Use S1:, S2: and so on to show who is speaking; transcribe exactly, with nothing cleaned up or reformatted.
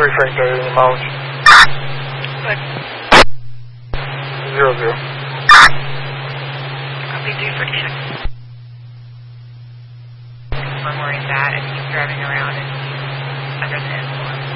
S1: referring to any mileage?
S2: What?
S1: Zero zero.
S2: I'll be due for check. Confirm where he's at, and he's driving around and he's under the influence.